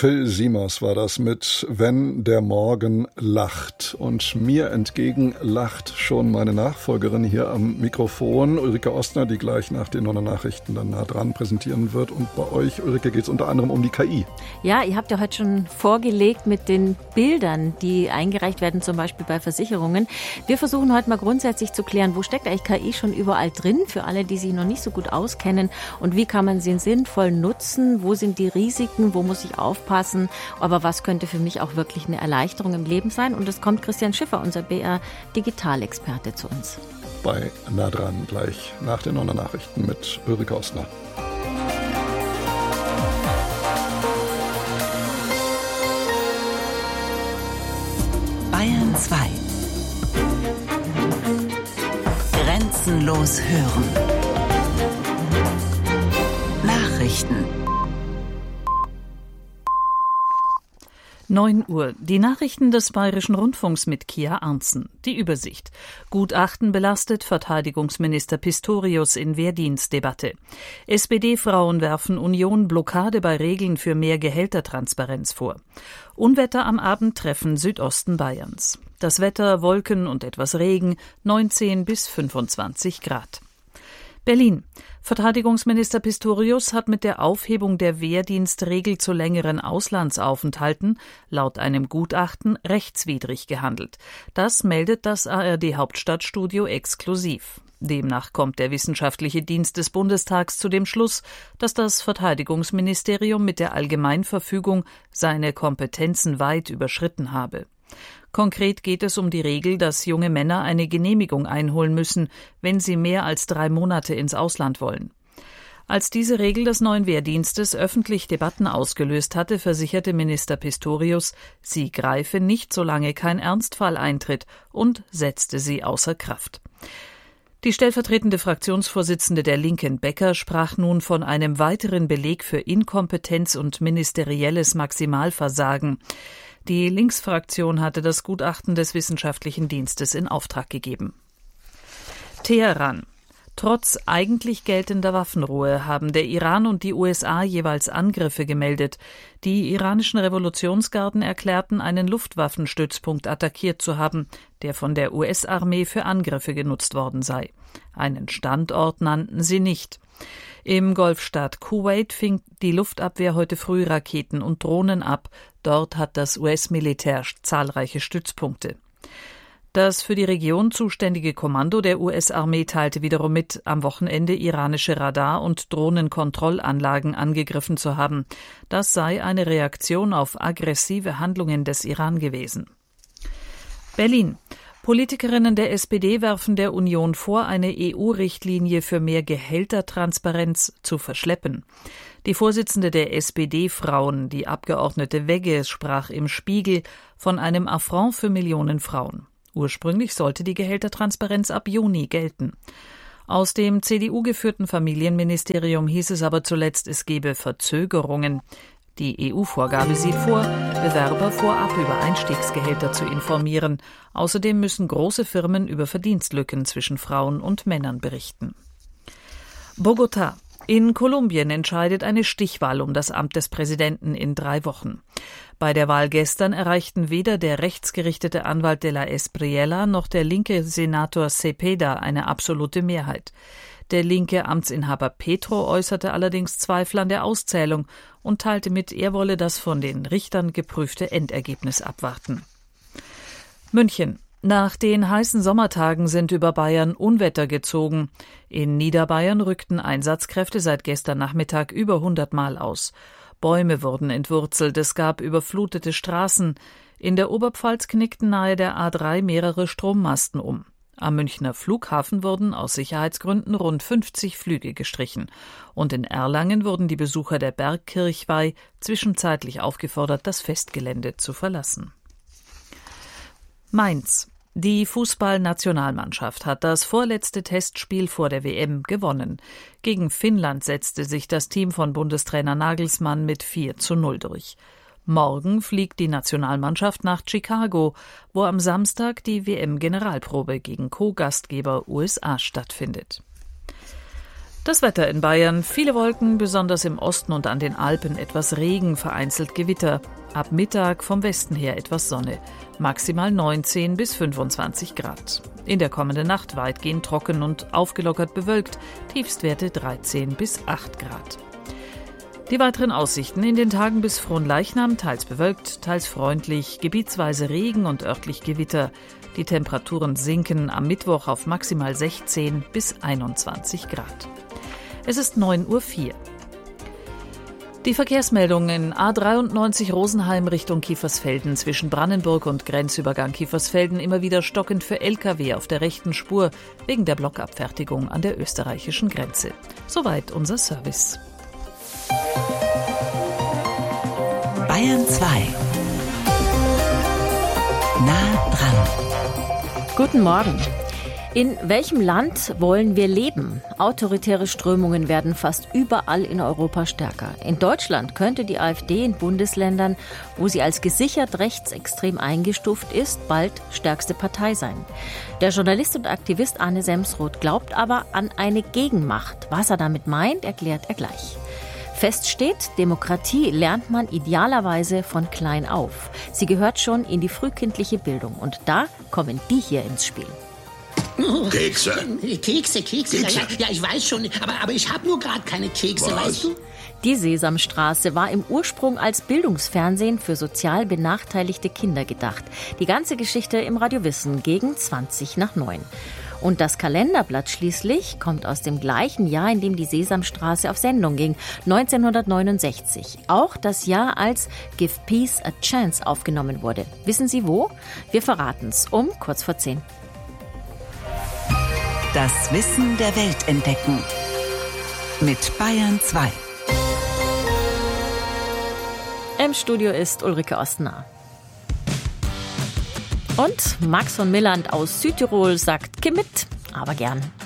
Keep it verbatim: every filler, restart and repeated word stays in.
Phil Simers war das mit Wenn der Morgen lacht. Und mir entgegen lacht schon meine Nachfolgerin hier am Mikrofon, Ulrike Ostner, die gleich nach den Nachrichten dann nah dran präsentieren wird. Und bei euch, Ulrike, geht es unter anderem um die K I. Ja, ihr habt ja heute schon vorgelegt mit den Bildern, die eingereicht werden, zum Beispiel bei Versicherungen. Wir versuchen heute mal grundsätzlich zu klären, wo steckt eigentlich K I schon überall drin, für alle, die sich noch nicht so gut auskennen, und wie kann man sie sinnvoll nutzen, wo sind die Risiken, wo muss ich aufpassen, aber was könnte für mich auch wirklich eine Erleichterung im Leben sein. Und es kommt Christian Schiffer, unser B R-Digitalexperte, zu uns. Bei Nah dran gleich nach den Nachrichten mit Ulrike Ostner. Bayern zwei. Grenzenlos hören. Nachrichten. neun Uhr. Die Nachrichten des Bayerischen Rundfunks mit Kia Arntzen. Die Übersicht. Gutachten belastet Verteidigungsminister Pistorius in Wehrdienstdebatte. S P D-Frauen werfen Union Blockade bei Regeln für mehr Gehältertransparenz vor. Unwetter am Abend treffen Südosten Bayerns. Das Wetter, Wolken und etwas Regen, neunzehn bis fünfundzwanzig Grad. Berlin. Verteidigungsminister Pistorius hat mit der Aufhebung der Wehrdienstregel zu längeren Auslandsaufenthalten laut einem Gutachten rechtswidrig gehandelt. Das meldet das A R D-Hauptstadtstudio exklusiv. Demnach kommt der Wissenschaftliche Dienst des Bundestags zu dem Schluss, dass das Verteidigungsministerium mit der Allgemeinverfügung seine Kompetenzen weit überschritten habe. Konkret geht es um die Regel, dass junge Männer eine Genehmigung einholen müssen, wenn sie mehr als drei Monate ins Ausland wollen. Als diese Regel des neuen Wehrdienstes öffentlich Debatten ausgelöst hatte, versicherte Minister Pistorius, sie greife nicht, solange kein Ernstfall eintritt, und setzte sie außer Kraft. Die stellvertretende Fraktionsvorsitzende der Linken, Becker, sprach nun von einem weiteren Beleg für Inkompetenz und ministerielles Maximalversagen. Die Linksfraktion hatte das Gutachten des Wissenschaftlichen Dienstes in Auftrag gegeben. Teheran. Trotz eigentlich geltender Waffenruhe haben der Iran und die U S A jeweils Angriffe gemeldet. Die iranischen Revolutionsgarden erklärten, einen Luftwaffenstützpunkt attackiert zu haben, der von der U S-Armee für Angriffe genutzt worden sei. Einen Standort nannten sie nicht. Im Golfstaat Kuwait fing die Luftabwehr heute früh Raketen und Drohnen ab. Dort hat das U S-Militär zahlreiche Stützpunkte. Das für die Region zuständige Kommando der U S-Armee teilte wiederum mit, am Wochenende iranische Radar- und Drohnenkontrollanlagen angegriffen zu haben. Das sei eine Reaktion auf aggressive Handlungen des Iran gewesen. Berlin. Politikerinnen der S P D werfen der Union vor, eine E U-Richtlinie für mehr Gehältertransparenz zu verschleppen. Die Vorsitzende der S P D-Frauen, die Abgeordnete Wegge, sprach im Spiegel von einem Affront für Millionen Frauen. Ursprünglich sollte die Gehältertransparenz ab Juni gelten. Aus dem C D U-geführten Familienministerium hieß es aber zuletzt, es gebe Verzögerungen. Die E U-Vorgabe sieht vor, Bewerber vorab über Einstiegsgehälter zu informieren. Außerdem müssen große Firmen über Verdienstlücken zwischen Frauen und Männern berichten. Bogotá. In Kolumbien entscheidet eine Stichwahl um das Amt des Präsidenten in drei Wochen. Bei der Wahl gestern erreichten weder der rechtsgerichtete Anwalt de la Espriella noch der linke Senator Cepeda eine absolute Mehrheit. Der linke Amtsinhaber Petro äußerte allerdings Zweifel an der Auszählung und teilte mit, er wolle das von den Richtern geprüfte Endergebnis abwarten. München. Nach den heißen Sommertagen sind über Bayern Unwetter gezogen. In Niederbayern rückten Einsatzkräfte seit gestern Nachmittag über hundert Mal aus. Bäume wurden entwurzelt, es gab überflutete Straßen. In der Oberpfalz knickten nahe der A drei mehrere Strommasten um. Am Münchner Flughafen wurden aus Sicherheitsgründen rund fünfzig Flüge gestrichen. Und in Erlangen wurden die Besucher der Bergkirchweih zwischenzeitlich aufgefordert, das Festgelände zu verlassen. Mainz. Die Fußballnationalmannschaft hat das vorletzte Testspiel vor der W M gewonnen. Gegen Finnland setzte sich das Team von Bundestrainer Nagelsmann mit vier zu null durch. Morgen fliegt die Nationalmannschaft nach Chicago, wo am Samstag die W M-Generalprobe gegen Co-Gastgeber U S A stattfindet. Das Wetter in Bayern, viele Wolken, besonders im Osten und an den Alpen etwas Regen, vereinzelt Gewitter. Ab Mittag vom Westen her etwas Sonne, maximal neunzehn bis fünfundzwanzig Grad. In der kommenden Nacht weitgehend trocken und aufgelockert bewölkt, Tiefstwerte dreizehn bis acht Grad. Die weiteren Aussichten: in den Tagen bis Fronleichnam teils bewölkt, teils freundlich, gebietsweise Regen und örtlich Gewitter. Die Temperaturen sinken am Mittwoch auf maximal sechzehn bis einundzwanzig Grad. Es ist neun Uhr vier. Die Verkehrsmeldungen: A dreiundneunzig Rosenheim Richtung Kiefersfelden, zwischen Brannenburg und Grenzübergang Kiefersfelden immer wieder stockend für L K W auf der rechten Spur wegen der Blockabfertigung an der österreichischen Grenze. Soweit unser Service. Bayern zwei. Nah dran. Guten Morgen. In welchem Land wollen wir leben? Autoritäre Strömungen werden fast überall in Europa stärker. In Deutschland könnte die AfD in Bundesländern, wo sie als gesichert rechtsextrem eingestuft ist, bald stärkste Partei sein. Der Journalist und Aktivist Arne Semsroth glaubt aber an eine Gegenmacht. Was er damit meint, erklärt er gleich. Fest steht, Demokratie lernt man idealerweise von klein auf. Sie gehört schon in die frühkindliche Bildung. Und da kommen die hier ins Spiel. Kekse. Kekse, Kekse. Ja, ja, ja, ich weiß schon, aber, aber ich habe nur gerade keine Kekse, Was? weißt du? Die Sesamstraße war im Ursprung als Bildungsfernsehen für sozial benachteiligte Kinder gedacht. Die ganze Geschichte im Radio Wissen gegen zwanzig nach neun. Und das Kalenderblatt schließlich kommt aus dem gleichen Jahr, in dem die Sesamstraße auf Sendung ging, neunzehnhundertneunundsechzig. Auch das Jahr, als Give Peace a Chance aufgenommen wurde. Wissen Sie wo? Wir verraten's um kurz vor zehn. Das Wissen der Welt entdecken. Mit Bayern zwei. Im Studio ist Ulrike Ostner. Und Max von Milland aus Südtirol sagt: Geh mit, aber gern.